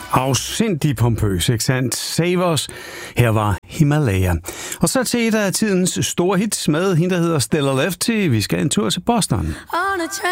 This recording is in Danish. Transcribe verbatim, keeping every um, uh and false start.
Afsindig pompøs, ikke sandt? Save Us. Her var Himalaya. Og så til et af tidens store hits med hende, der hedder Stella Lefty. Vi skal en tur til Boston.